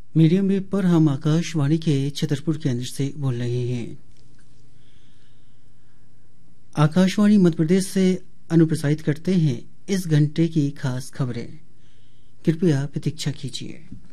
Medium wave पर हम आकाशवाणी के छतरपुर केंद्र से बोल रहे हैं। आकाशवाणी मध्य प्रदेश से अनुप्रसारित करते हैं इस घंटे की खास खबरें। कृपया प्रतीक्षा कीजिए।